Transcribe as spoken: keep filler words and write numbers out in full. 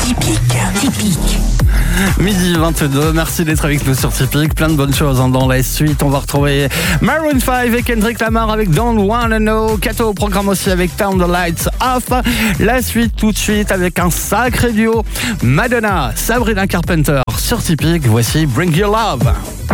Typique. Typique. Midi vingt-deux, merci d'être avec nous sur Typique. Plein de bonnes choses hein. Dans la suite. On va retrouver Maroon five et Kendrick Lamar avec Don't Wanna Know. Kato au programme aussi avec Turn the Lights Off. La suite tout de suite avec un sacré duo. Madonna, Sabrina Carpenter sur Typique. Voici Bring Your Love.